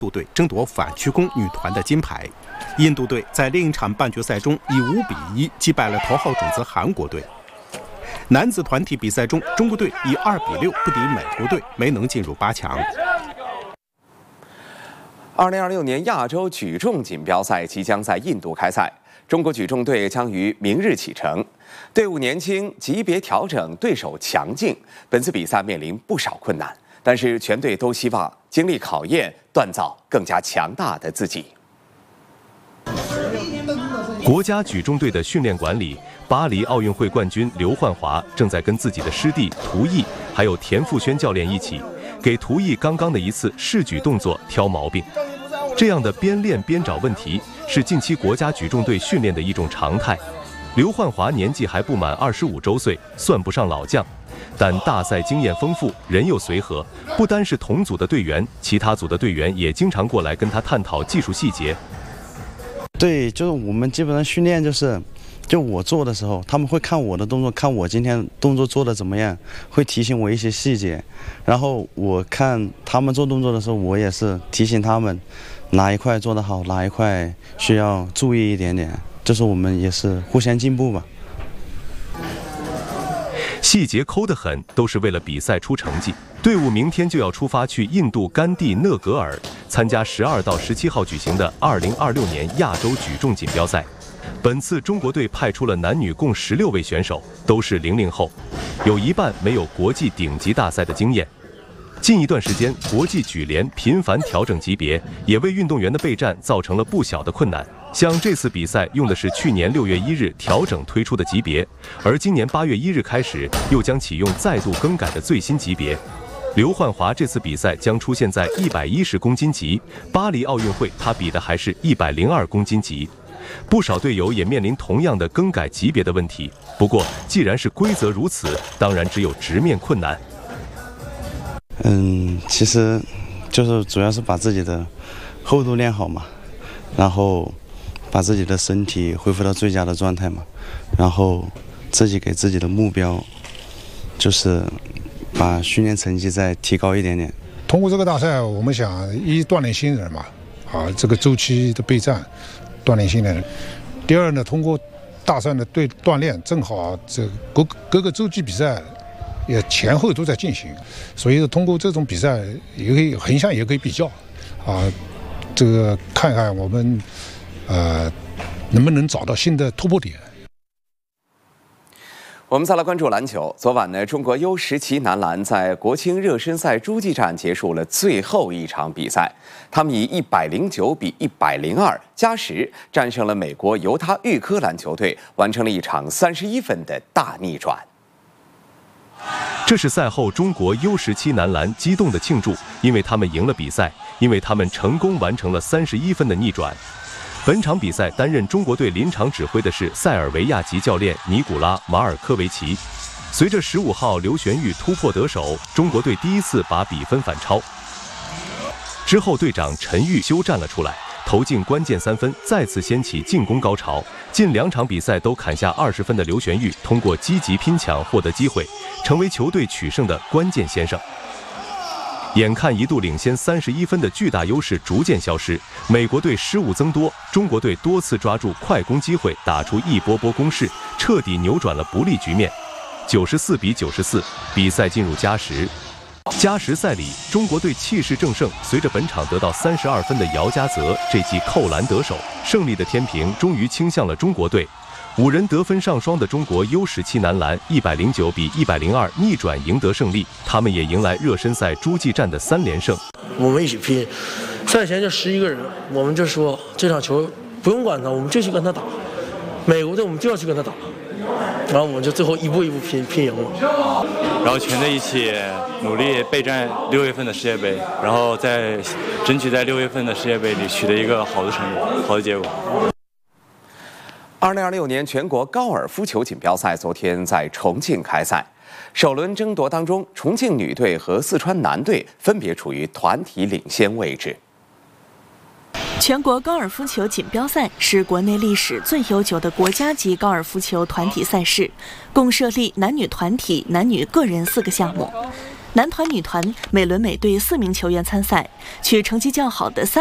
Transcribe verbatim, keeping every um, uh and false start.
印度队争夺反曲弓女团的金牌。印度队在另一场半决赛中以五比一击败了头号种子韩国队。男子团体比赛中，中国队以二比六不敌美国队，没能进入八强。 二零二六年亚洲举重锦标赛即将在印度开赛，中国举重队将于明日启程。队伍年轻，级别调整，对手强劲，本次比赛面临不少困难，但是全队都希望经历考验，锻造更加强大的自己。 国家举重队的训练馆里，巴黎奥运会冠军刘焕华正在跟自己的师弟涂毅还有田富轩教练一起，给涂毅刚刚的一次试举动作挑毛病。这样的边练边找问题，是近期国家举重队训练的一种常态。刘焕华年纪还不满二十五周岁，算不上老将，但大赛经验丰富，人又随和。不单是同组的队员，其他组的队员也经常过来跟他探讨技术细节。 对，就是我们基本上训练就是，就我做的时候，他们会看我的动作，看我今天动作做的怎么样，会提醒我一些细节。然后我看他们做动作的时候，我也是提醒他们哪一块做得好，哪一块需要注意一点点。就是我们也是互相进步吧。 细节抠得很，都是为了比赛出成绩。队伍明天就要出发去印度甘地讷格尔参加十二到十七号举行的二零二六年亚洲举重锦标赛。本次中国队派出了男女共十六位选手，都是零零后，有一半没有国际顶级大赛的经验。近一段时间，国际举联频繁调整级别，也为运动员的备战造成了不小的困难。像这次比赛用的是去年六月一日调整推出的级别，而今年八月一日开始又将启用再度更改的最新级别。刘焕华这次比赛将出现在一百一十公斤级，巴黎奥运会他比的还是一百零二公斤级。不少队友也面临同样的更改级别的问题。不过，既然是规则如此，当然只有直面困难。 嗯，其实就是主要是把自己的厚度练好嘛，然后把自己的身体恢复到最佳的状态嘛，然后自己给自己的目标就是把训练成绩再提高一点点。 通过这个大赛，我们想一锻炼新人嘛，啊，这个周期的备战，锻炼新人。第二呢，通过大赛的对锻炼，正好这各各个洲际比赛也前后都在进行，所以通过这种比赛也可以横向也可以比较，啊，这个看看我们呃能不能找到新的突破点。 我们再来关注篮球。昨晚呢，中国 U 十七男篮在国青热身赛洲际战结束了最后一场比赛，他们以一百零九比一百零二加时战胜了美国犹他预科篮球队，完成了一场三十一分的大逆转。 这是赛后中国 U 十七男篮激动的庆祝，因为他们赢了比赛，因为他们成功完成了三十一分的逆转。本场比赛担任中国队临场指挥的是塞尔维亚籍教练尼古拉·马尔科维奇。随着十五号刘玄玉突破得手，中国队第一次把比分反超。之后，队长陈玉休战了出来，投进关键三分，再次掀起进攻高潮。近两场比赛都砍下二十分的刘玄玉，通过积极拼抢获得机会，成为球队取胜的关键先生。眼看一度领先三十一分的巨大优势逐渐消失，美国队失误增多，中国队多次抓住快攻机会，打出一波波攻势，彻底扭转了不利局面。九十四比九十四，比赛进入加时。加时赛里，中国队气势正盛，随着本场得到三十二分的姚嘉泽这记扣篮得手，胜利的天平终于倾向了中国队。五人得分上双的中国 U 十七男篮一百零九比一百零二逆转赢得胜利，他们也迎来热身赛洲际战的三连胜。 我们一起拼，赛前就十一个人，我们就说这场球不用管他，我们就去跟他打。美国队我们就要去跟他打，然后我们就最后一步一步拼拼赢了。 然后全队一起努力备战六月份的世界杯，然后在争取在六月份的世界杯里取得一个好的成果、好的结果。 二零二六年全国高尔夫球锦标赛昨天在重庆开赛，首轮争夺当中，重庆女队和四川男队分别处于团体领先位置。 全国高尔夫球锦标赛是国内历史最悠久的国家级高尔夫球团体赛事，共设立男女团体、男女个人四个项目。 男团、女团每轮每队四名球员参赛，取成绩较好的三。